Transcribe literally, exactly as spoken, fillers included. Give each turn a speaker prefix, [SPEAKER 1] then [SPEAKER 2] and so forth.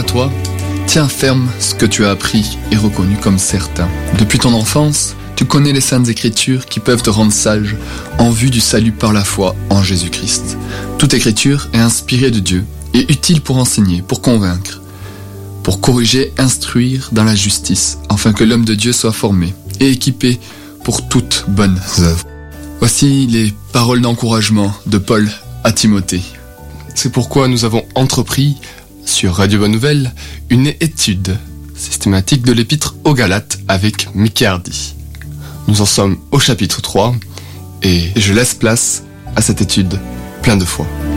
[SPEAKER 1] toi, tiens ferme ce que tu as appris et reconnu comme certain. Depuis ton enfance, tu connais les saintes écritures qui peuvent te rendre sage en vue du salut par la foi en Jésus-Christ. Toute écriture est inspirée de Dieu et utile pour enseigner, pour convaincre, pour corriger, instruire dans la justice, afin que l'homme de Dieu soit formé et équipé pour toute bonne œuvre. Voici les paroles d'encouragement de Paul à Timothée.
[SPEAKER 2] C'est pourquoi nous avons entrepris, sur Radio Bonne Nouvelle, une étude systématique de l'épître aux Galates avec Mickey Hardy. Nous en sommes au chapitre trois et je laisse place à cette étude plein de foi.